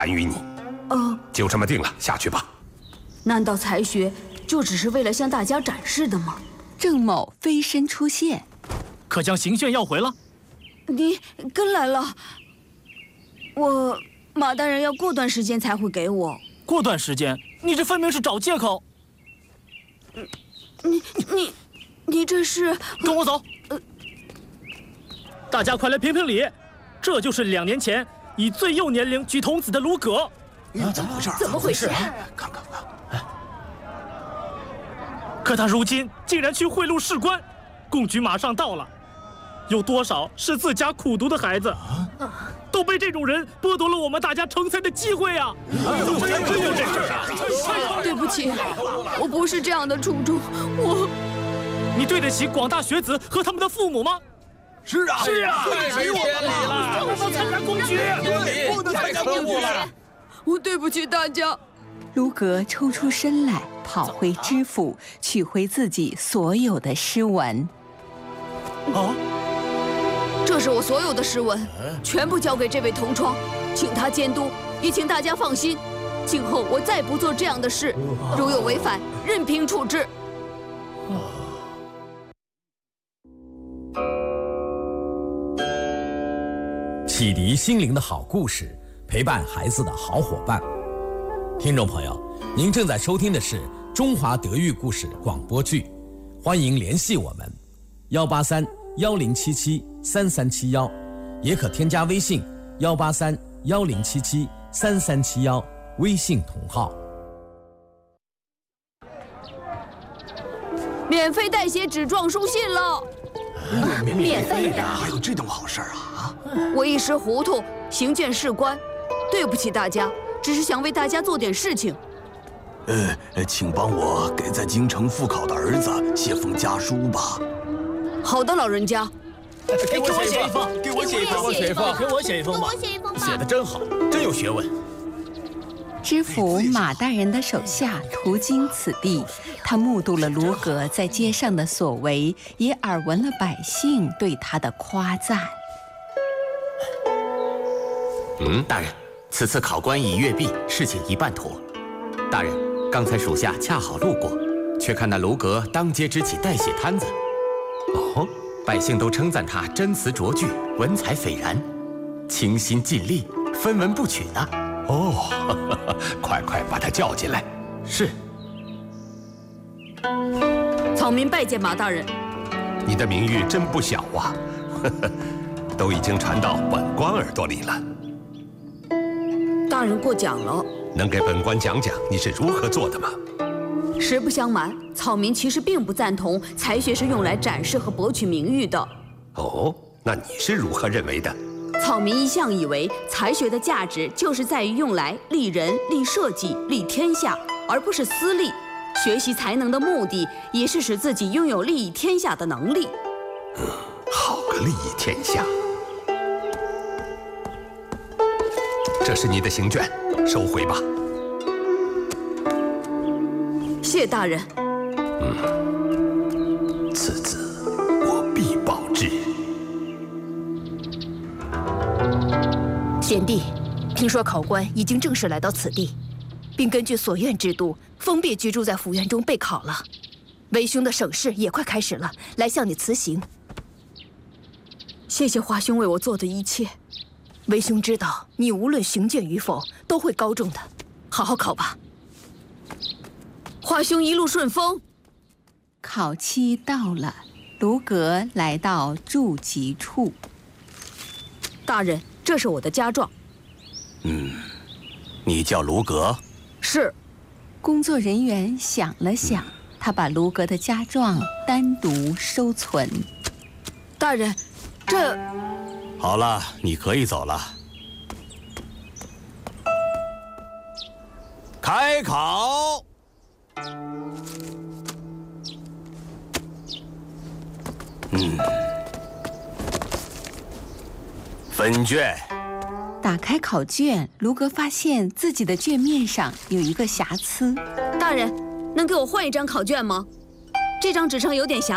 于你。就这么定了，下去吧。 难道才学就只是为了向大家展示的吗？ 郑某飞身出现， 可将行炫要回了？ 你跟来了。马大人要过段时间才会给我。 过段时间？你这分明是找借口。 你这是？ 跟我走。大家快来评评理，这就是2年前以最幼年龄举童子的卢葛。 怎么回事？ 怎么回事？ 看。 可他如今竟然去贿赂士官，贡举马上到了，有多少是自家苦读的孩子，都被这种人剥夺了我们大家成才的机会啊！ 对不起，我不是这样的初衷， 你对得起广大学子和他们的父母吗？ 是啊， 对不起我们参加贡举， 不能参加贡举了。 我对不起大家。 卢葛抽出身来，跑回知府，取回自己所有的诗文。 这是我所有的诗文，全部交给这位同窗，请他监督，也请大家放心，今后我再不做这样的事，如有违反，任凭处置。 启迪心灵的好故事，陪伴孩子的好伙伴。听众朋友，您正在收听的是中华德育故事广播剧，欢迎联系我们183-1077-3371，也可添加微信183-1077-3371，微信同号。 免费代写纸状书信了， 免费的，还有这种好事啊！ 我一时糊涂，行卷事关，对不起大家，只是想为大家做点事情。 请帮我给在京城复考的儿子写封家书吧。 好的，老人家。 给我写一封，给我写一封，给我写一封吧。 写得真好，真有学问。 知府马大人的手下途经此地，他目睹了卢葛在街上的所为，也耳闻了百姓对他的夸赞。 大人，此次考官已阅毕，事情一半妥。大人，刚才属下恰好路过，却看那卢葛当街支起代写摊子。百姓都称赞他真词卓句，文采斐然，倾心尽力，分文不取呢。 快把他叫进来。 是。 草民拜见马大人。 你的名誉真不小啊，都已经传到本官耳朵里了。 大人过奖了。 能给本官讲讲你是如何做的吗？ 实不相瞒，草民其实并不赞同才学是用来展示和博取名誉的。 那你是如何认为的？ 草民一向以为才学的价值就是在于用来利人、利社稷、利天下，而不是私利。学习才能的目的也是使自己拥有利益天下的能力。 好个利益天下！这是你的行卷，收回吧。 谢大人。 此子我必报之。 贤弟，听说考官已经正式来到此地，并根据所院制度封闭居住在府院中备考了。为兄的省试也快开始了，来向你辞行。 谢谢华兄为我做的一切。 为兄知道你无论行卷与否都会高中的，好好考吧。 华兄一路顺风。 考期到了，卢葛来到住籍处。 大人，这是我的家状。 你叫卢葛？ 是。 工作人员想了想，他把卢葛的家状单独收存。 大人，这…… 好了，你可以走了。开考。分卷。 打开考卷，卢葛发现自己的卷面上有一个瑕疵。 大人，能给我换一张考卷吗？这张纸上有点瑕